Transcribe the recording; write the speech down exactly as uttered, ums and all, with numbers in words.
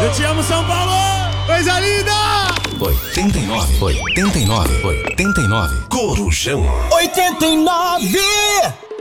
Eu te amo, São Paulo! Coisa linda! oitenta e nove, oitenta e nove, oitenta e nove. Corujão. oitenta e nove!